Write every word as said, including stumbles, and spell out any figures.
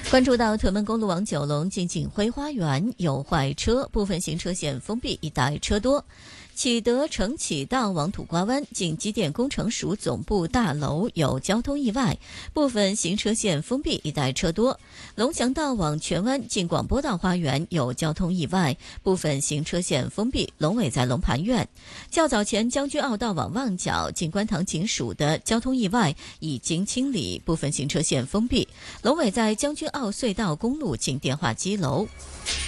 关注到屯门公路往九龙近景辉花园有坏车，部分行车线封闭，一带车多。启德承启道往土瓜湾近机电工程署总部大楼有交通意外，部分行车线封闭，一带车多。龙翔道往荃湾近广播道花园有交通意外，部分行车线封闭，龙尾在龙盘苑。较早前将军澳道往旺角近观塘警署的交通意外已经清理，部分行车线封闭，龙尾在将军澳隧道公路近电话机楼。